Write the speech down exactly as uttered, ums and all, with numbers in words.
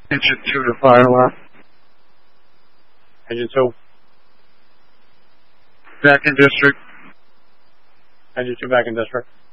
Engine two to fire alarm. Engine two. Back in district. Engine two back in district.